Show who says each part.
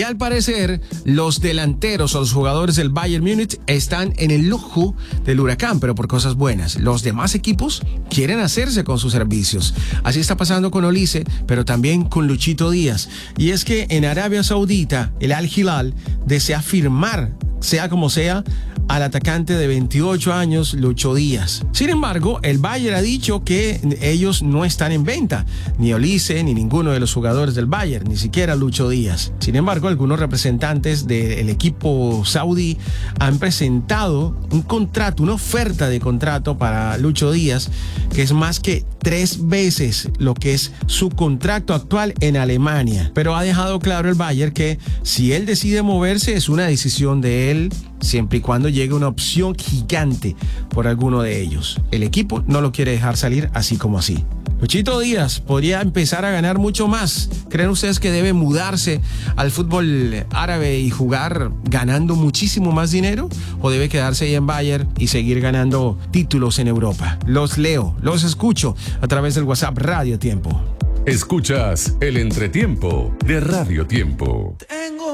Speaker 1: al parecer, los delanteros o los jugadores del Bayern Múnich están en el lujo del huracán, pero por cosas buenas. Los demás equipos quieren hacerse con sus servicios. Así está pasando con Olise, pero también con Luchito Díaz. Y es que en Arabia Saudita, el Al Hilal desea firmar, sea como sea, al atacante de 28 años, Lucho Díaz. Sin embargo, el Bayern ha dicho que ellos no están en venta, ni Olise, ni ninguno de los jugadores del Bayern, ni siquiera Lucho Díaz. Sin embargo, algunos representantes del equipo saudí han presentado un contrato, una oferta de contrato para Lucho Díaz, que es más que 3 veces lo que es su contrato actual en Alemania. Pero ha dejado claro el Bayern que si él decide moverse es una decisión de él, siempre y cuando llegue una opción gigante por alguno de ellos. El equipo no lo quiere dejar salir así como así. Luchito Díaz podría empezar a ganar mucho más. ¿Creen ustedes que debe mudarse al fútbol árabe y jugar ganando muchísimo más dinero? ¿O debe quedarse ahí en Bayern y seguir ganando títulos en Europa? Los leo, los escucho a través del WhatsApp Radio Tiempo.
Speaker 2: Escuchas el entretiempo de Radio Tiempo.